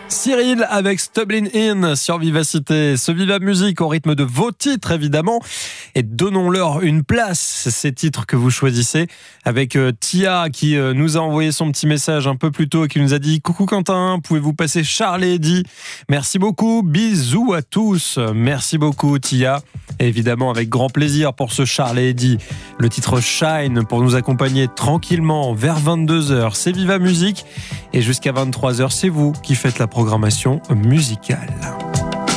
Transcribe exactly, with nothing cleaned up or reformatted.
Cyril avec Stumbling In sur Vivacité. Ce Viva Musique au rythme de vos titres évidemment. Et donnons-leur une place, ces titres que vous choisissez. Avec euh, Tia qui euh, nous a envoyé son petit message un peu plus tôt et qui nous a dit « Coucou Quentin, pouvez-vous passer Charles et Eddie ?» Merci beaucoup, bisous à tous. Merci beaucoup Tia. Et évidemment avec grand plaisir pour ce Charles et Eddie. Le titre Shine pour nous accompagner tranquillement vers vingt-deux heures. C'est Viva Musique et jusqu'à vingt-trois heures, c'est vous qui faites la programmation musicale.